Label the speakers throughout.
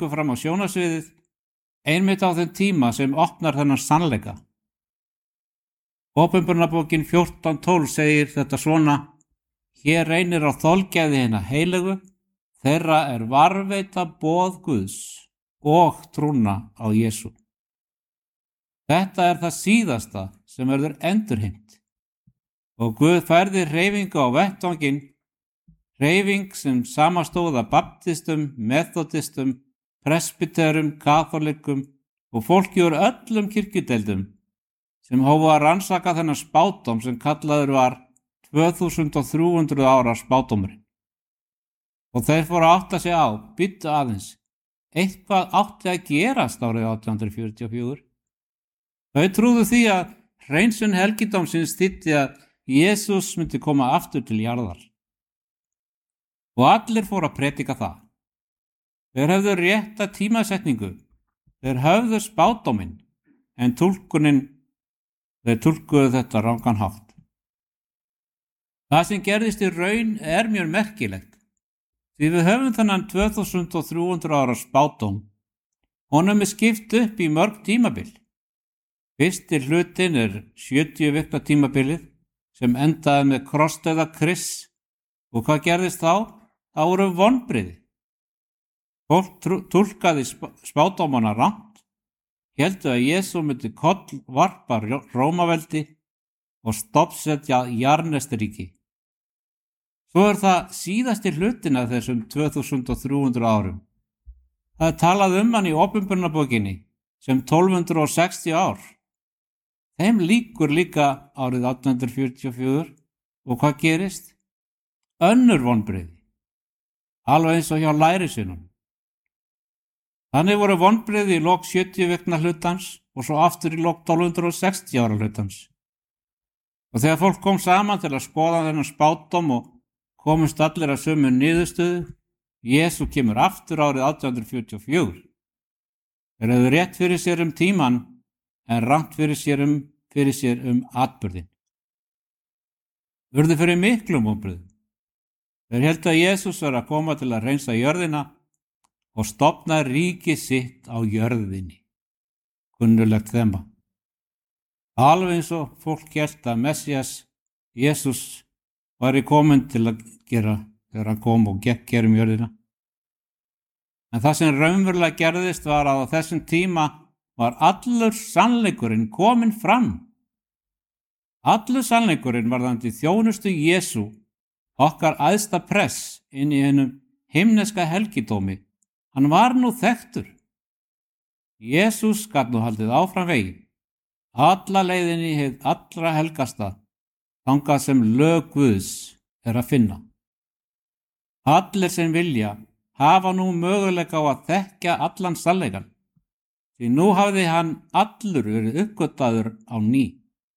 Speaker 1: Rebekku fram á sjónarsviðið, einmitt á þeim tíma sem opnar þennan sannleika. Åpenbarunarbókin 14:12 segir þetta svona: Hér reynir á þolgæði hinna heilögu, þeirra varðveita boð Guðs og trúna á Jesú. Þetta það síðasta sem verður endurheimt og Guð færði hreyfingu á vettvanginn, hreyfing sem samastóð af baptistum, methodistum, presbyterum, kaþolikum og fólki úr öllum kirkjudeildum sem hófu að rannsaka þennan spádóm sem kallaður var 2300 ára spádómurinn. Og þeir fóru að átta sig á, bíddu aðeins, eitthvað átti að gerast árið 1844. Þau trúðu því að hreinsun helgidómsins þýddi að Jesús myndi koma aftur til jarðar. Og allir fóru að predika það. Þeir höfðu rétta tímasetningu, þeir höfðu spádóminn, en þeir túlkuðu þetta rangan hátt. Það sem gerðist í raun mjög merkilegt, því við höfum þennan 2300 ára spádóm. Honum skipt upp í mörg tímabil. Fyrsti hlutin 70 vikna tímabilið sem endaði með krossdauða Krists. Og hvað gerðist þá? Það voru vonbrigði. Fólk túlkaði spádómana rangt, héldu að Jesú myndi kollvarpa Rómaveldi og stoppsetja Jarnesteríki. Svo það síðasti hlutin af þessum 2300 árum. Það talað hann í Åpenbarunarbókinni sem 1260 ár. Þeim lýkur líka árið 1844 og hvað gerist? Önnur vonbrigði, alveg eins og hjá lærisveinunum. Þannig voru vonbrigði í lok 70 vikna hlutans og svo aftur í lok 1260 ára hlutans. Og þegar fólk kom saman til að skoða þennan spádóm og komust allir að sömu niðurstöðu, Jesú kemur aftur árið 1844. Þeir höfðu rétt fyrir sér tíman en rangt fyrir sér atburðinn. Urðu fyrir miklum vonbrigðum. Þeir héldu að Jesús var að koma til að hreinsa jörðina og stofna ríki sitt á jörðinni. Kunnulegt þema. Alveg eins og fólk hélt að Messías, Jesús, var komin til að gera þegar hann kom og gekk jörðina. En það sem raunverulega gerðist var að á þessum tíma var allur sannleikurinn kominn fram. Allur sannleikurinn varðandi þjónustu Jesú, okkar æðsta press inn í einum himneska helgidómi, hann var nú þekktur. Jesús gat nú haldið áfram veginn, alla leiðinni hið allra helgasta, þangað sem lög Guðs að finna. Allir sem vilja hafa nú möguleika á að þekkja allan sannleikann, því nú hafði hann allur verið uppgötvaður á ný.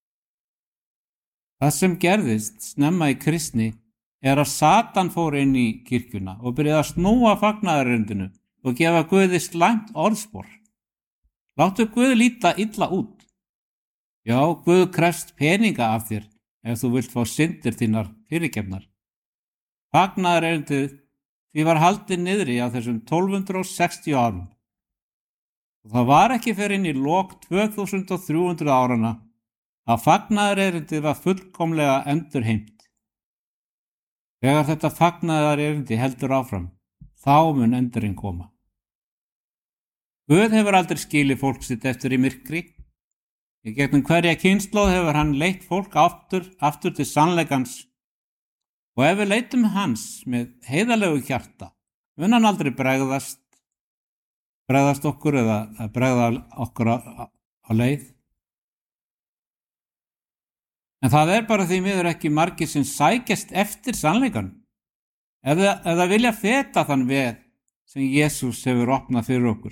Speaker 1: Það sem gerðist snemma í kristni að Satan fór inn í kirkjuna og byrjaði að snúa fagnaðarerindinu og gefa Guði slæmt orðspor. Láttu Guð líta illa út. Já, Guð krefst peninga af þér ef þú vilt fá syndir þínar fyrirgefnar. Fagnaðarerindið því var haldið niðri á þessum 1260 árum. Og það var ekki fyrir inn í lok 2300 árana að fagnaðarerindið var fullkomlega endurheimt. Þegar þetta fagnaðarerindi heldur áfram, þá mun endurinn koma. Guð hefur aldrei skilið fólk sitt eftir í myrkri. Í gegnum hverja kynslóð hefur hann leitt fólk aftur til sannleikans. Og ef við leitum hans með heiðarlegu hjarta, mun hann aldrei bregðast okkur eða bregða okkur á leið. En það bara því miður ekki margir sem sækjast eftir sannleikan, eða vilja feta þann veg sem Jesús hefur opnað fyrir okkur.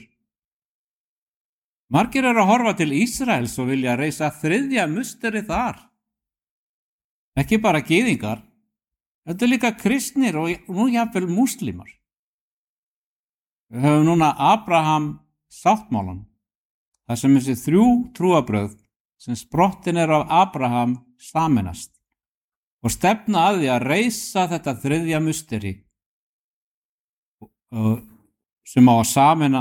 Speaker 1: Margir að horfa til Ísraels og vilja reisa þriðja musteri þar. Ekki bara gyðingar, þetta líka kristnir og nú jafnvel múslimar. Við höfum núna Abraham sáttmálan, þar sem þessi 3 trúarbrögð sem sprottin af Abraham sameinast og stefna að því að reisa þetta þriðja musteri sem á að sameina